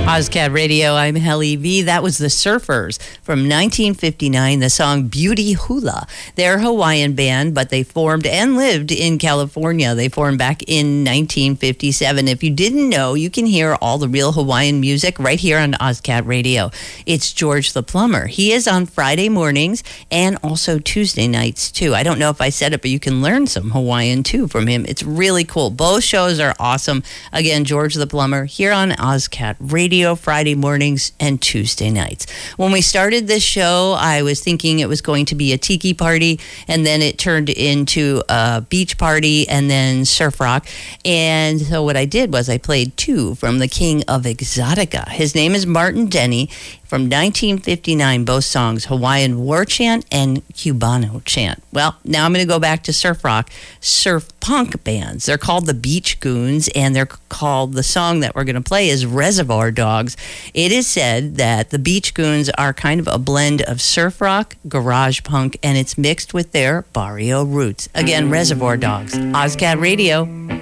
Ozcat Radio, I'm Helly V. That was the Surfers from 1959, the song Beauty Hula. They're a Hawaiian band, but they formed and lived in California. They formed back in 1957. If you didn't know, you can hear all the real Hawaiian music right here on Ozcat Radio. It's George the Plumber. He is on Friday mornings and also Tuesday nights, too. I don't know if I said it, but you can learn some Hawaiian, too, from him. It's really cool. Both shows are awesome. Again, George the Plumber here on Ozcat Radio, Friday mornings and Tuesday nights. When we started this show, I was thinking it was going to be a tiki party, and then it turned into a beach party and then surf rock. And so what I did was I played two from the king of Exotica. His name is Martin Denny. From 1959, both songs, Hawaiian War Chant and Cubano Chant. Well, now I'm going to go back to surf rock, surf punk bands. They're called the Beach Goons, and the song that we're going to play is Reservoir Dogs. It is said that the Beach Goons are kind of a blend of surf rock, garage punk, and it's mixed with their barrio roots. Again, Reservoir Dogs. Ozcat Radio.